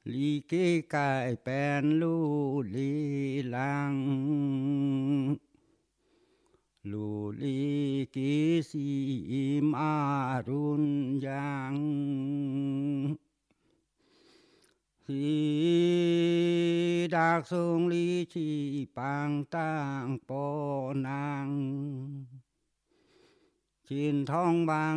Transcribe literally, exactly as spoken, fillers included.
ลีเกกายแปนลูลีลังลูลีกีสีมารุนยังสีดักทรงลีชีปังตั้งปอนังจินทองบาง